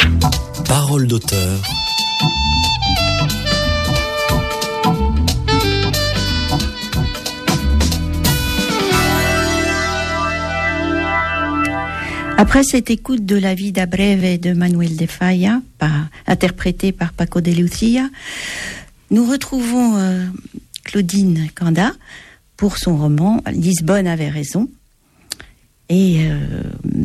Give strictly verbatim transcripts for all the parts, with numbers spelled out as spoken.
Parole d'auteur. Après cette écoute de La Vida Breve de Manuel de Falla, par, interprété par Paco de Lucia, nous retrouvons euh, Claudine Canda pour son roman « Lisbonne avait raison ». Et euh,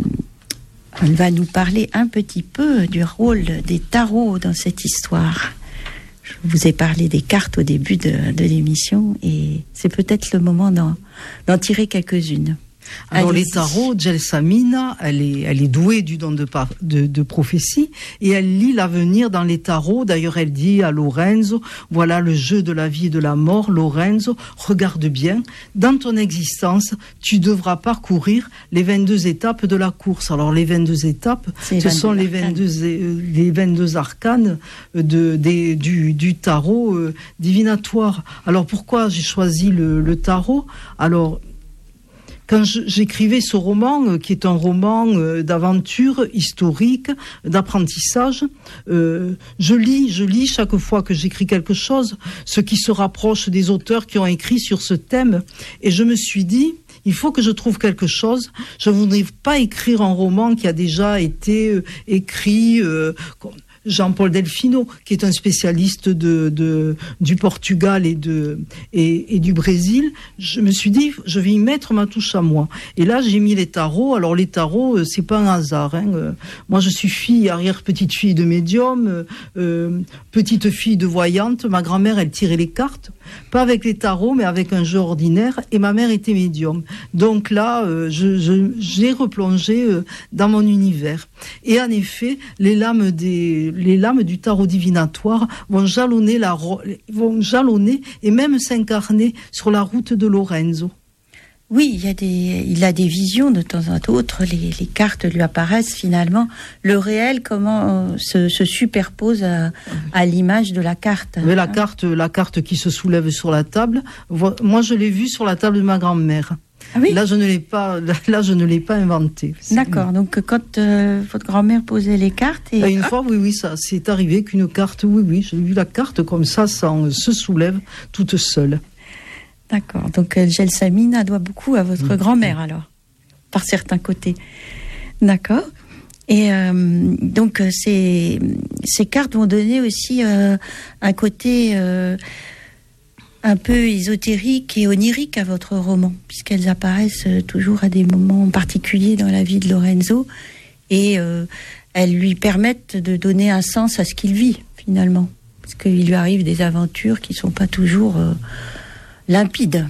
elle va nous parler un petit peu du rôle des tarots dans cette histoire. Je vous ai parlé des cartes au début de, de l'émission et c'est peut-être le moment d'en, d'en tirer quelques-unes. Alors Allez-y. les tarots, Gelsamina, elle est, elle est douée du don de, par, de, de prophétie et elle lit l'avenir dans les tarots. D'ailleurs, elle dit à Lorenzo, voilà le jeu de la vie et de la mort. Lorenzo, regarde bien, dans ton existence, tu devras parcourir les vingt-deux étapes de la course. Alors les vingt-deux étapes, C'est ce sont les vingt-deux, euh, les vingt-deux arcanes de, des, du, du tarot euh, divinatoire. Alors pourquoi j'ai choisi le, le tarot ? Alors, quand je, j'écrivais ce roman, euh, qui est un roman euh, d'aventure historique, d'apprentissage, euh, je lis, je lis chaque fois que j'écris quelque chose, ce qui se rapproche des auteurs qui ont écrit sur ce thème. Et je me suis dit, il faut que je trouve quelque chose. Je ne voudrais pas écrire un roman qui a déjà été euh, écrit... Euh, Jean-Paul Delfino, qui est un spécialiste de, de, du Portugal et, de, et, et du Brésil, je me suis dit, je vais y mettre ma touche à moi. Et là, j'ai mis les tarots. Alors, les tarots, c'est pas un hasard. Hein. Moi, je suis fille, arrière-petite-fille de médium, euh, petite fille de voyante. Ma grand-mère, elle tirait les cartes. Pas avec les tarots, mais avec un jeu ordinaire. Et ma mère était médium. Donc là, euh, je, je, j'ai replongé euh, dans mon univers. Et en effet, les lames des... les lames du tarot divinatoire vont jalonner, la, vont jalonner et même s'incarner sur la route de Lorenzo. Oui, il, y a des, il a des visions de temps en temps, les, les cartes lui apparaissent finalement. Le réel, comment euh, se, se superpose à, à l'image de la carte. Mais la, hein. carte, la carte qui se soulève sur la table, moi je l'ai vue sur la table de ma grand-mère. Ah oui. Là, je ne l'ai pas. Là, je ne l'ai pas inventé. D'accord. Donc, quand euh, votre grand-mère posait les cartes, et une fois, oui, oui, ça, c'est arrivé qu'une carte, oui, oui, j'ai vu la carte comme ça, ça se soulève toute seule. D'accord. Donc, Gelsamina doit beaucoup à votre mmh. grand-mère, alors, par certains côtés. D'accord. Et euh, donc, ces ces cartes vont donner aussi euh, un côté. Euh, un peu ésotérique et onirique à votre roman, puisqu'elles apparaissent toujours à des moments particuliers dans la vie de Lorenzo, et euh, elles lui permettent de donner un sens à ce qu'il vit, finalement, parce qu'il lui arrive des aventures qui ne sont pas toujours euh, limpides.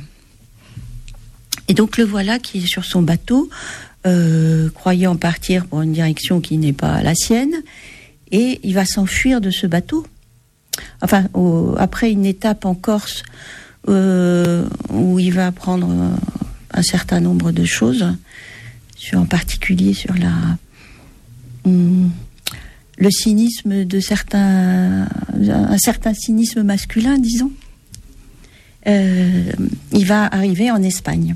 Et donc le voilà qui est sur son bateau, euh, croyant partir pour une direction qui n'est pas la sienne, et il va s'enfuir de ce bateau. Enfin, au, après une étape en Corse euh, où il va apprendre euh, un certain nombre de choses, sur, en particulier sur la, hum, le cynisme de certains, un certain cynisme masculin, disons. Euh, il va arriver en Espagne.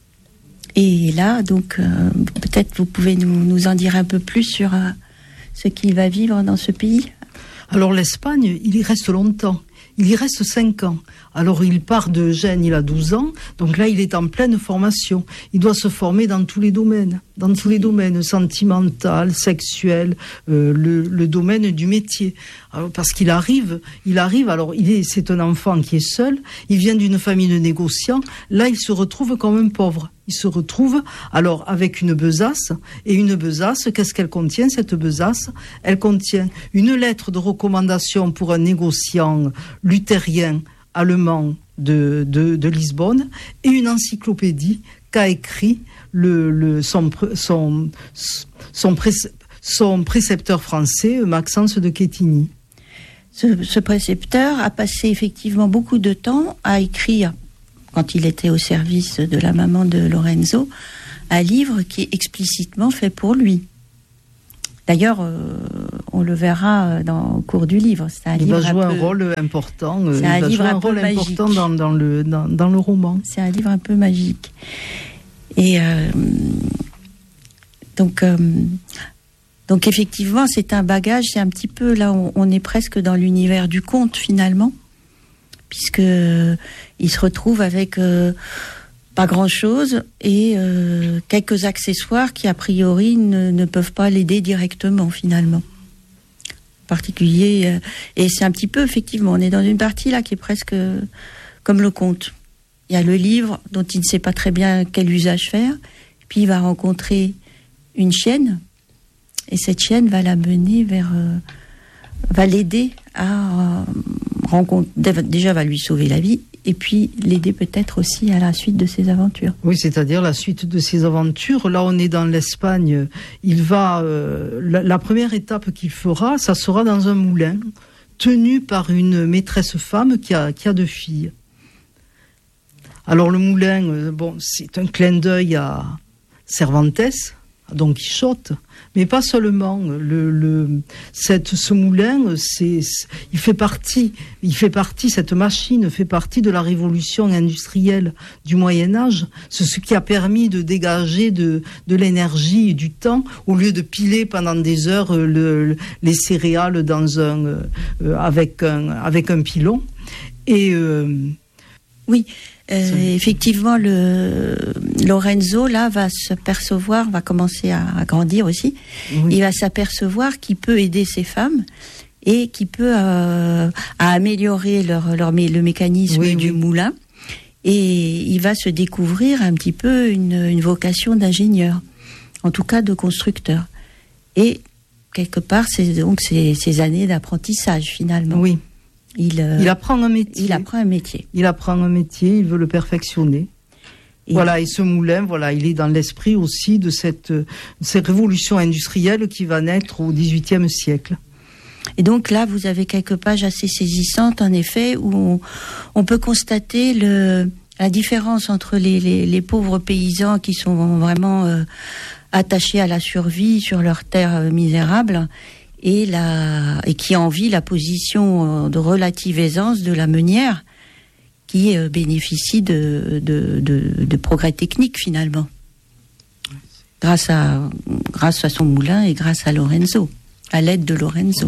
Et là, donc, euh, peut-être vous pouvez nous, nous en dire un peu plus sur euh, ce qu'il va vivre dans ce pays. Alors l'Espagne, il y reste longtemps. Il y reste cinq ans. Alors il part de Gênes, il a douze ans. Donc là, il est en pleine formation. Il doit se former dans tous les domaines. Dans tous les domaines, sentimental, sexuel, euh, le, le domaine du métier. Alors, parce qu'il arrive, il arrive, alors il est, c'est un enfant qui est seul. Il vient d'une famille de négociants. Là, il se retrouve comme un pauvre. Il se retrouve alors avec une besace. Et une besace, qu'est-ce qu'elle contient, cette besace ? Elle contient une lettre de recommandation pour un négociant luthérien allemand de, de, de Lisbonne et une encyclopédie qu'a écrit le, le, son, son, son, pré, son précepteur français, Maxence de Quetigny. Ce, ce précepteur a passé effectivement beaucoup de temps à écrire, quand il était au service de la maman de Lorenzo, un livre qui est explicitement fait pour lui. D'ailleurs, euh, on le verra dans, au cours du livre. C'est un il livre va jouer un, peu, un rôle important. C'est il un va livre jouer un, un peu rôle magique. important dans, dans, le, dans, dans le roman. C'est un livre un peu magique. Et euh, donc, euh, Donc effectivement, c'est un bagage, c'est un petit peu, là, on, on est presque dans l'univers du conte, finalement, puisque euh, il se retrouve avec euh, pas grand-chose et euh, quelques accessoires qui, a priori, ne, ne peuvent pas l'aider directement, finalement. En particulier, euh, et c'est un petit peu, effectivement, on est dans une partie, là, qui est presque euh, comme le conte. Il y a le livre dont il ne sait pas très bien quel usage faire, puis il va rencontrer une chienne, et cette chienne va l'amener vers, euh, va l'aider à euh, rencontrer, déjà va lui sauver la vie, et puis l'aider peut-être aussi à la suite de ses aventures. Oui, c'est-à-dire la suite de ses aventures. Là, on est dans l'Espagne. Il va, euh, la, la première étape qu'il fera, ça sera dans un moulin, tenu par une maîtresse femme qui a, qui a deux filles. Alors le moulin, euh, bon, c'est un clin d'œil à Cervantes, à Don Quichotte, mais pas seulement. Le, le, cette, ce moulin, c'est, il fait partie, il fait partie, cette machine fait partie de la révolution industrielle du Moyen Âge. C'est ce qui a permis de dégager de, de l'énergie et du temps, au lieu de piler pendant des heures le, le, les céréales dans un, euh, avec un, avec un pilon. Et euh, oui. Euh, effectivement, le Lorenzo là va se percevoir, va commencer à, à grandir aussi. Oui. Il va s'apercevoir qu'il peut aider ces femmes et qu'il peut euh, à améliorer leur, leur le mécanisme oui, du oui. moulin. Et il va se découvrir un petit peu une, une vocation d'ingénieur, en tout cas de constructeur. Et quelque part, c'est donc ces, ces années d'apprentissage finalement. Oui. Il, euh, il apprend un métier. Il apprend un métier. Il apprend un métier, il veut le perfectionner. Et voilà, et ce moulin, voilà, il est dans l'esprit aussi de cette, cette révolution industrielle qui va naître au dix-huitième siècle. Et donc là, vous avez quelques pages assez saisissantes, en effet, où on, on peut constater le, la différence entre les, les, les pauvres paysans qui sont vraiment euh, attachés à la survie sur leurs terres euh, misérables, et, la, et qui envie la position de relative aisance de la meunière, qui euh, bénéficie de, de, de, de progrès techniques finalement, grâce à, grâce à son moulin et grâce à Lorenzo, à l'aide de Lorenzo.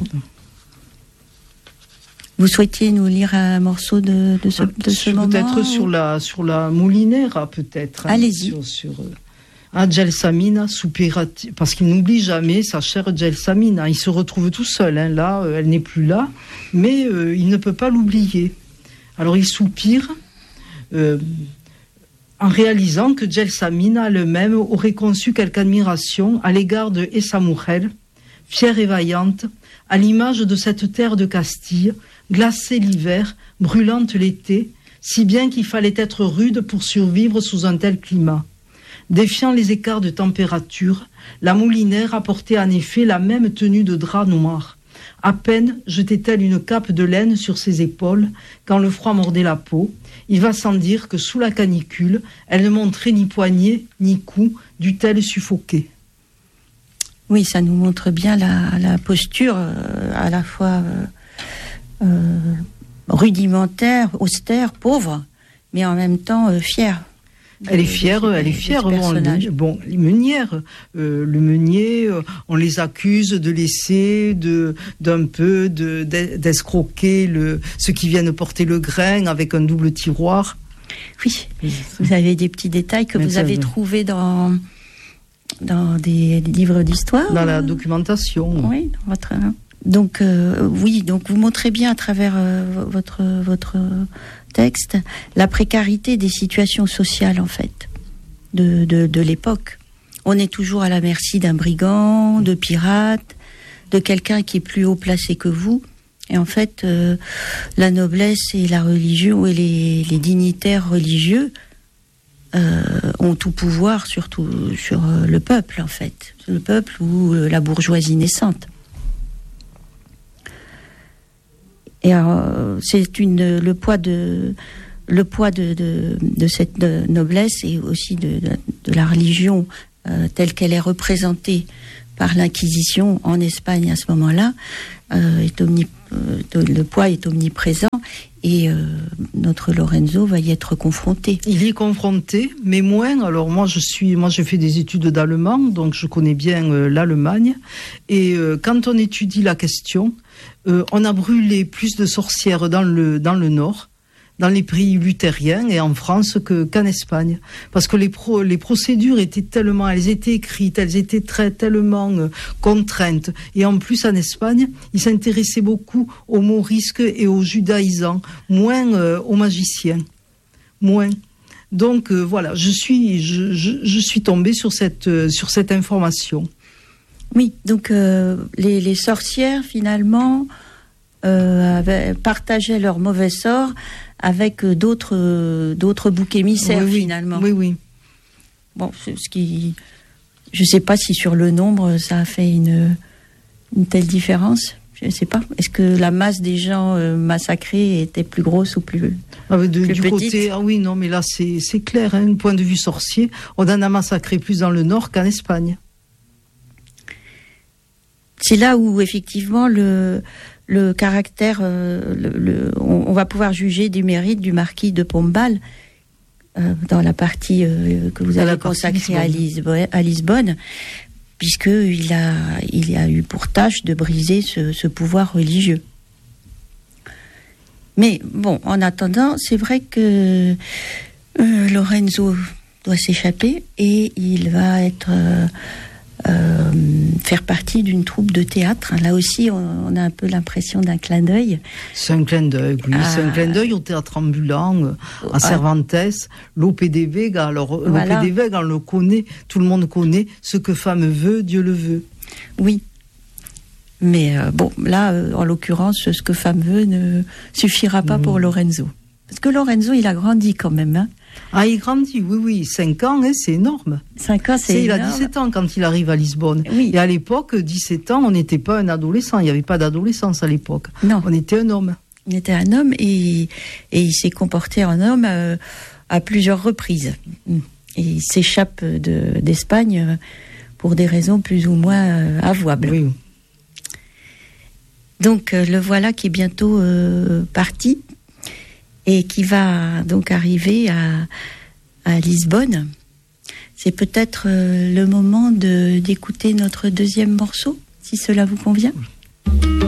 Vous souhaitiez nous lire un morceau de, de ce, de ce moment? Peut-être sur la, sur la moulinère, peut-être. Allez-y. Sur, sur, Ah, Gelsamina soupira, parce qu'il n'oublie jamais sa chère Gelsamina. Il se retrouve tout seul, hein, là, euh, elle n'est plus là, mais euh, il ne peut pas l'oublier. Alors il soupire euh, en réalisant que Gelsamina elle-même aurait conçu quelque admiration à l'égard de Essa mujer, fière et vaillante, à l'image de cette terre de Castille, glacée l'hiver, brûlante l'été, si bien qu'il fallait être rude pour survivre sous un tel climat. Défiant les écarts de température, la moulinaire apportait en effet la même tenue de drap noir. À peine jetait-elle une cape de laine sur ses épaules quand le froid mordait la peau. Il va sans dire que sous la canicule, elle ne montrait ni poignée ni cou, dût-elle suffoquer. Oui, ça nous montre bien la, la posture euh, à la fois euh, euh, rudimentaire, austère, pauvre, mais en même temps euh, fière. Elle est fière, elle est fière. Bon, le, bon, les meunières, euh, le meunier, euh, on les accuse de laisser, de, d'un peu, de, d'escroquer le, ceux qui viennent porter le grain avec un double tiroir. Oui, vous avez des petits détails que Mais vous avez trouvés dans, dans des, des livres d'histoire. Dans la documentation. Oui, dans votre... Donc, euh, oui, donc vous montrez bien à travers euh, votre, votre texte la précarité des situations sociales, en fait, de, de, de l'époque. On est toujours à la merci d'un brigand, de pirates, de quelqu'un qui est plus haut placé que vous. Et en fait, euh, la noblesse et la religion et les, les dignitaires religieux euh, ont tout pouvoir, surtout sur euh, le peuple, en fait. Le peuple ou euh, la bourgeoisie naissante. Et alors, c'est une le poids de le poids de de, de cette de noblesse et aussi de, de, de la religion euh, telle qu'elle est représentée par l'Inquisition en Espagne à ce moment-là euh, est omni, le poids est omniprésent et euh, notre Lorenzo va y être confronté. Il y est confronté, mais moins. Alors moi, je suis, moi, j'ai fait des études d'allemand, donc je connais bien euh, l'Allemagne. Et euh, quand on étudie la question, euh, on a brûlé plus de sorcières dans le dans le Nord, dans les pays luthériens et en France que, qu'en Espagne. Parce que les, pro, les procédures étaient tellement, elles étaient écrites, elles étaient très, tellement euh, contraintes. Et en plus, en Espagne, ils s'intéressaient beaucoup aux morisques et aux judaïsants, moins euh, aux magiciens. Moins. Donc euh, voilà, je suis, je, je, je suis tombée sur cette, euh, sur cette information. Oui, donc euh, les, les sorcières, finalement, euh, avaient, partageaient leur mauvais sort avec d'autres d'autres boucs émissaires, oui, finalement. Oui, oui. Bon, ce qui, je ne sais pas si sur le nombre ça a fait une une telle différence. Je ne sais pas. Est-ce que la masse des gens euh, massacrés était plus grosse ou plus ah, de, plus du petite? Côté, ah oui, non, mais là c'est c'est clair. Hein, du point de vue sorcier, on en a massacré plus dans le Nord qu'en Espagne. C'est là où effectivement le le caractère, euh, le, le, on, on va pouvoir juger du mérite du marquis de Pombal euh, dans la partie euh, que vous avez consacrée à Lisbonne, à Lisbonne, puisque il a, il a eu pour tâche de briser ce, ce pouvoir religieux. Mais bon, en attendant, c'est vrai que euh, Lorenzo doit s'échapper et il va être euh, Euh, faire partie d'une troupe de théâtre. Là aussi, on, on a un peu l'impression d'un clin d'œil. C'est un clin d'œil, oui. Ah. C'est un clin d'œil au théâtre ambulant, à Cervantes, Lope de Vega. Alors, voilà. Lope de Vega, on le connaît, tout le monde connaît. Ce que femme veut, Dieu le veut. Oui. Mais euh, bon, là, euh, en l'occurrence, ce que femme veut ne suffira pas mmh. pour Lorenzo. Parce que Lorenzo, il a grandi quand même, hein. Ah, il grandit, oui, oui. Cinq ans, hein, c'est énorme. Cinq ans, c'est, c'est énorme. Il a dix-sept ans quand il arrive à Lisbonne. Oui. Et à l'époque, dix-sept ans, on n'était pas un adolescent. Il n'y avait pas d'adolescence à l'époque. Non. On était un homme. Il était un homme et, et il s'est comporté en homme euh, à plusieurs reprises. Et il s'échappe de, d'Espagne pour des raisons plus ou moins euh, avouables. Oui. Donc, euh, le voilà qui est bientôt euh, parti. Et qui va donc arriver à, à Lisbonne. C'est peut-être euh, le moment de, d'écouter notre deuxième morceau, si cela vous convient.